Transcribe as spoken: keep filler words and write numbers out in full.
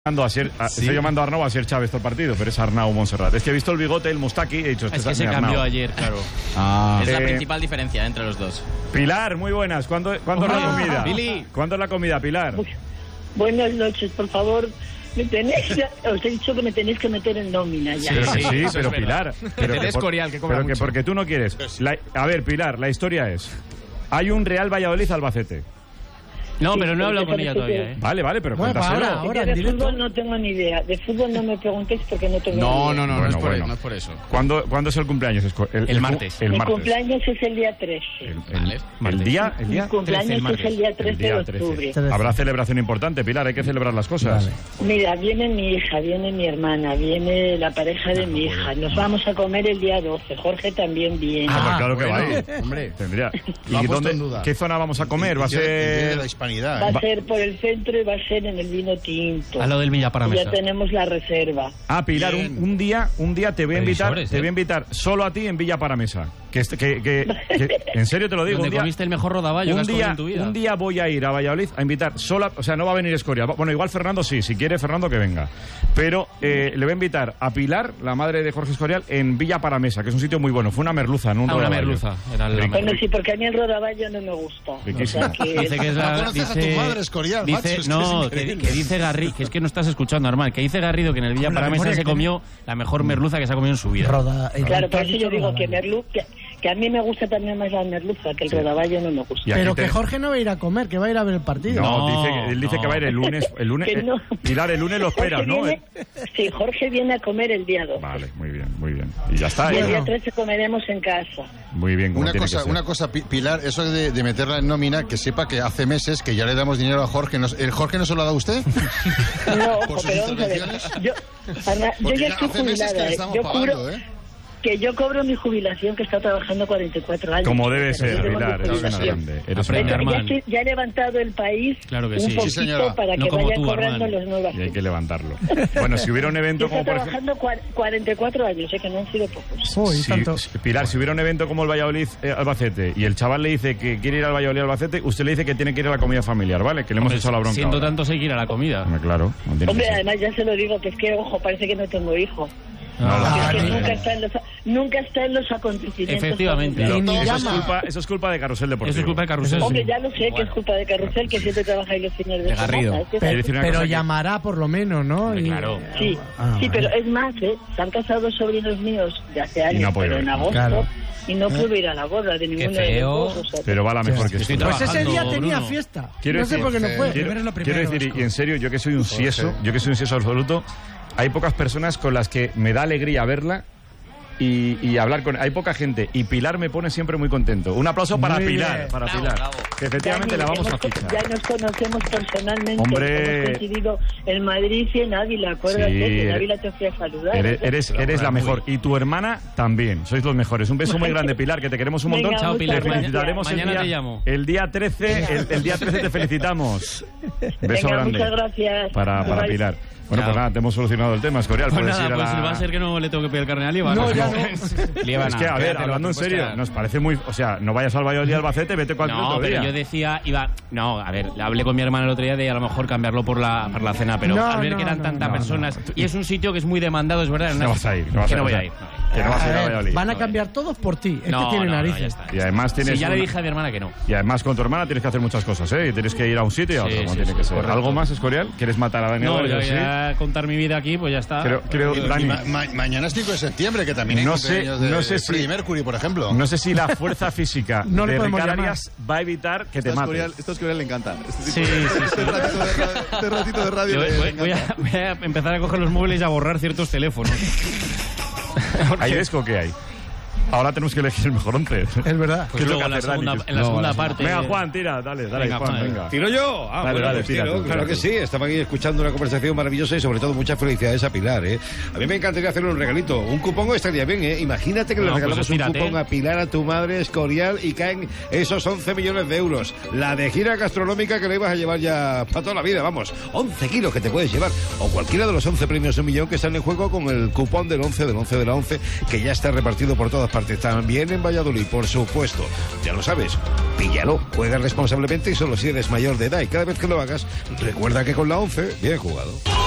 A ser, a, sí. Estoy llamando a Arnau a ser Chávez todo el partido, pero es Arnau Montserrat. Es que he visto el bigote, el mustaki, he dicho... Este es que se cambió Arnau. ayer, claro. Ah. Es la Eh, principal diferencia entre los dos. Pilar, muy buenas. ¿Cuándo, ¿cuándo es la comida? Billy. ¿Cuándo es la comida, Pilar? Buenas noches, por favor. Me tenéis, os he dicho que me tenéis que meter en nómina ya. Pero que sí, Eso pero es Pilar... Pero Del que, por- Escorial, que cobra pero que mucho. porque tú no quieres... La- a ver, Pilar, la historia es... Hay un Real Valladolid-Albacete. No, Sí, pero no he hablado porque con ella parece todavía, que- ¿eh? Vale, vale, pero Bueno, cuéntaselo. ahora, ahora. Yo en de directo. fútbol no tengo ni idea. De fútbol no me preguntéis porque no tengo No, ni idea. no, no, no, Bueno, es por, bueno. no es por eso. ¿Cuándo, ¿Cuándo es el cumpleaños? Esco- El martes. El Mi martes. cumpleaños es el día trece. El, el- Vale, el martes. día... El Mi día... cumpleaños trece, el es martes. el día el trece día de trece. octubre. trece. Habrá celebración importante, Pilar, hay que celebrar las cosas. Vale. Mira, viene mi hija, viene mi hermana, viene la pareja de mi hija. Nos vamos a comer el día doce. Jorge también viene. Ah, pues Ah, claro que va a bueno, ir. hombre. Tendría. Lo ha ¿Y puesto dónde, en duda. qué zona vamos a comer? ¿Va a El día de ser...? la hispanidad. Va ¿eh? a ser por el centro y va a ser en el vino tinto. A lo del Villa para Ya Mesa. tenemos la reserva. Ah, Pilar, un, Bien. un día un día te voy a invitar Previsores, te ¿eh? voy a invitar solo a ti en Villa Paramesa. Que, este- que, que, que- en serio te lo digo. Donde Un día, comiste el mejor rodaballo que un, has comido día, en tu vida. un día voy a ir a Valladolid a invitar sola, o sea, no va a venir Escorial. Bueno, igual Fernando sí, si quiere Fernando que venga. Pero eh, le voy a invitar a Pilar, la madre de Jorge Escorial, en Villa Paramesa, que es un sitio muy bueno. Fue una merluza, no un Ah, una rodaballo. merluza. Era el- Rico. Bueno, sí, porque a mí el rodaballo no me gusta. O Riquísimo. sea que... Dice que es No la, conoces a tu dice, madre, Escorial, dice- macho, es que no, es que, increíble. que dice Garrido, que es que no estás escuchando, Armand, que dice Garrido que en el Villa Con la para Mesa memoria se que comió la mejor merluza que se ha comido en su vida. Roda, eh, Claro, por has eso dicho yo digo que, rodaballo. merlu, que, que a mí me gusta también más la merluza, que el rodaballo no me gusta. Y aquí Pero te- que Jorge no va a ir a comer, que va a ir a ver el partido. No, No, dice que, él dice no. que va a ir el lunes. El lunes Que no. eh, Pilar, el lunes lo esperas, Jorge ¿no? viene- sí, Jorge viene a comer el día doce. Vale, muy bien, muy bien. Y ya está. Y el ¿eh? día trece comeremos en casa. Muy bien, como Una tiene cosa, que ser. una cosa, Pi- Pilar, eso de, de meterla en nómina, que sepa que hace meses que ya le damos dinero a Jorge. ¿Nos- ¿El Jorge no se lo ha dado a usted? No, ¿Por ojo, sus pero vamos a ver. intervenciones? Yo, Ana, yo Porque ya ya estoy hace meses que jubilada. le ¿eh? estamos Yo pagando, cubro ¿eh? que yo cobro mi jubilación, que está trabajando cuarenta y cuatro años. Como debe Yo ser, tengo mi Pilar, eres una jubilación. grande. Eres una Aprende, Ya, grande. Armand. estoy- ya he levantado el país Claro que un sí. Sí, poquito señora. para No que como vaya tú, cobrando Armand. los nuevos. Y hay que levantarlo. Bueno, si hubiera un Yo evento estoy como por ejemplo... trabajando cua- cuarenta y cuatro años, es que no han sido pocos. Uy, Si- tanto. si- Pilar, si hubiera un evento como el Valladolid eh, Albacete y el chaval le dice que quiere ir al Valladolid Albacete, usted le dice que tiene que ir a la comida familiar, ¿vale? Que le hemos Hombre, echado la bronca. Siendo ahora. tanto hay que ir a la comida. Hombre, claro. no tiene Hombre, que ser. además ya se lo digo, que es que, ojo, parece que no tengo hijo. No, Ah, lo Que es tiene. que vale. nunca está en los, nunca está en los acontecimientos. Efectivamente. Y ni Eso es, llama. culpa, eso es culpa de Carrusel Deportivo. Eso es culpa de Carrusel. Hombre, ya lo sé que es culpa de Carrusel, que siempre trabaja ahí los fines de, De Garrido. semana. Es que es Quiere así. decir una Pero cosa que- llamará por lo menos, ¿no? Hombre, Y- claro. Sí, Ah, sí, vale. pero es más, ¿eh? Se han casado dos sobrinos míos de hace años, no ha podido pero en ir. agosto, Claro. y no pude ir a la boda de ninguno de feo. los dos. O sea, Pero va la mejor que Estoy esto. Pues ese trabajando, día tenía Bruno. fiesta. Quiero no sé decir- por qué no fue. Quiero, Primero es lo quiero primero, decir, Vasco. y en serio, yo que soy un sieso, yo que soy un sieso absoluto, hay pocas personas con las que me da alegría verla y, y hablar con... Hay poca gente y Pilar me pone siempre muy contento. Un aplauso para Muy Pilar, bien. para Bravo, Pilar, bravo. que efectivamente Dani, la vamos a hemos- fichar. Ya nos conocemos personalmente. Hombre. Hemos coincidido en Madrid y en Ávila. Acuérdate Sí, que en eres- Ávila te fui a saludar. Eres, eres, eres la muy mejor. Y tu hermana también. Sois los mejores. Un beso muy grande, Pilar, que te queremos un Venga, montón. Chao, muchas Pilar. Te felicitaremos el Mañana día, te llamo. el día trece. El, el día trece te felicitamos. Beso Venga, grande. muchas gracias. Para, para Bye. Pilar. Bueno, Chao. pues nada, te hemos solucionado el tema, Escorial. Pues Puedes nada, ir a pues la- va a ser que no le tengo que pedir carne a Líbana. No, ya no. Líbana, Es que, a ver, espérate, hablando en lo que serio, cuesta. nos parece muy... O sea, no vayas al Valladolid Albacete, vete cualquier No, otro pero día. yo decía, iba... No, a ver, hablé con mi hermana el otro día de a lo mejor cambiarlo por la, por la cena, pero No, al ver no, que eran no, tantas no, personas... no. Y es un sitio que es muy demandado, es verdad. No vas a ir, no vas que a no ir. voy a ir. Que no vas a ir a A ver, Valladolid. van a cambiar todos por ti. Es No, que tiene no, no, narices. ya está. Y además tienes... Sí, ya le una- dije a mi hermana que no. Y además con tu hermana tienes que hacer muchas cosas, ¿eh? Y tienes que ir a un sitio y a otro, Sí, como sí, tiene sí, que ser. correcto. ¿Algo más, Escorial? ¿Quieres matar a Daniel? No, Álvarez? yo Sí. voy a contar mi vida aquí, pues ya está. Creo, creo, Y Dani, ma- ma- mañana es cinco de septiembre, que también hay No sé- cumpleaños de no sé si- Freddie Mercury, por ejemplo. no sé si la fuerza física No le de podemos Ricard llamar. Arias va a evitar que te Esto a mate. Escorial- esto a Escorial le encanta. Este, Sí, tipo- sí, sí. este ratito de ra- este ratito de radio Yo le- voy, le voy a, encanta. voy a empezar a coger los móviles y a borrar ciertos teléfonos. ¿Hay desco qué hay? Ahora tenemos que elegir el mejor once. Es verdad. ¿Qué es lo luego que en la hace Dani? segunda, en la No, segunda la parte... Venga, Juan, tira, dale, dale, Venga, Juan, Juan. venga. ¿Tiro yo? Ah, Dale, bueno, dale, pues tira tiro, tú, claro tira que tú. sí. Estaba aquí escuchando una conversación maravillosa y sobre todo muchas felicidades a Pilar, ¿eh? A mí me encantaría hacerle un regalito. Un cupón estaría bien, ¿eh? Imagínate que le No, pues regalamos un estírate. cupón a Pilar, a tu madre, Escorial, y caen esos once millones de euros. La de gira gastronómica que le ibas a llevar ya para toda la vida, vamos. once kilos que te puedes llevar. O cualquiera de los once premios de un millón que están en juego con el cupón del once del once de la once, que ya está repartido por todas partes. También en Valladolid, por supuesto. Ya lo sabes, píllalo, juega responsablemente y solo si eres mayor de edad. Y cada vez que lo hagas, recuerda que con la once, bien jugado.